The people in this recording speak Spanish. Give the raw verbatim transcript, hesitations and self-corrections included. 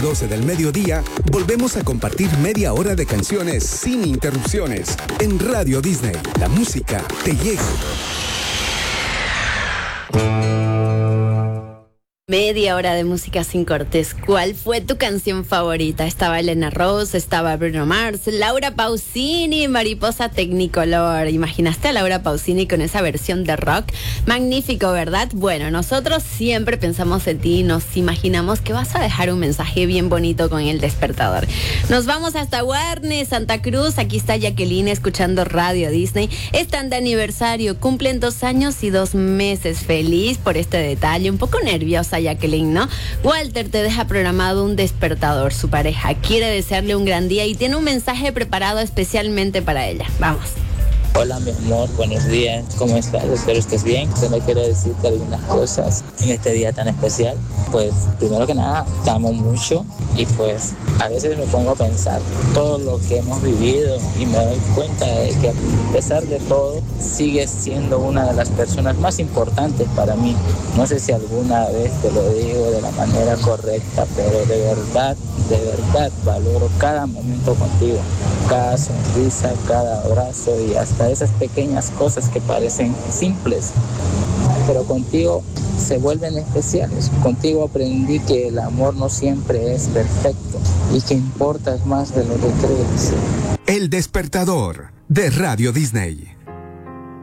doce del mediodía, volvemos a compartir media hora de canciones sin interrupciones. En Radio Disney, la música te llega. Media hora de música sin cortes. ¿Cuál fue tu canción favorita? Estaba Elena Rose, estaba Bruno Mars, Laura Pausini, Mariposa Technicolor. ¿Imaginaste a Laura Pausini con esa versión de rock? Magnífico, ¿verdad? Bueno, nosotros siempre pensamos en ti y nos imaginamos que vas a dejar un mensaje bien bonito con El Despertador. Nos vamos hasta Guarne, Santa Cruz. Aquí está Jacqueline escuchando Radio Disney. Están de aniversario, cumplen dos años y dos meses. Feliz por este detalle, un poco nerviosa Jacqueline, ¿no? Walter te deja programado un despertador. Su pareja quiere desearle un gran día y tiene un mensaje preparado especialmente para ella. Vamos. Hola mi amor, buenos días, ¿cómo estás? Espero estés bien. Solo quiero decirte algunas cosas en este día tan especial. Pues primero que nada, te amo mucho y pues a veces me pongo a pensar todo lo que hemos vivido y me doy cuenta de que a pesar de todo sigues siendo una de las personas más importantes para mí. No sé si alguna vez te lo digo de la manera correcta, pero de verdad, de verdad valoro cada momento contigo, cada sonrisa, cada abrazo y hasta esas pequeñas cosas que parecen simples, pero contigo se vuelven especiales. Contigo aprendí que el amor no siempre es perfecto y que importas más de lo que crees. El Despertador de Radio Disney.